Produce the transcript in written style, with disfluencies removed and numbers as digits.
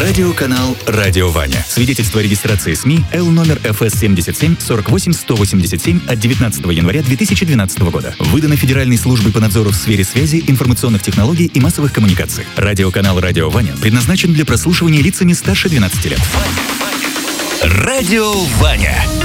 Радиоканал «Радио Ваня». Свидетельство о регистрации СМИ Л номер ФС 77 48 187 от 19 января 2012 года. Выдано Федеральной службой по надзору в сфере связи, информационных технологий и массовых коммуникаций. Радиоканал «Радио Ваня» предназначен для прослушивания лицами старше 12 лет. Радио Ваня.